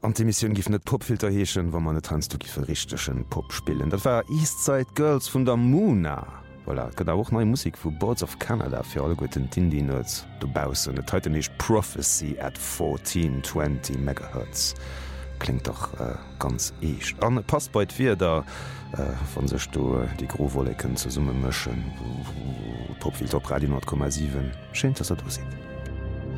an die Mission gif net Popfilter heechen, wann man net trans richteschen Pop spielen. Dat war Eastside Girls vun der Muna. Voilà, gët auch neue Musik vu Boards of Canada fir alle goeten Tindinets dobausen. Et heitenich Prophecy at 1420 MHz. Klingt doch ganz eicht. An passt beiit fir der van sech do die Growolleken ze summe mëschen, Popfilter op Radio 10,7 Scheint, dass er do sieht.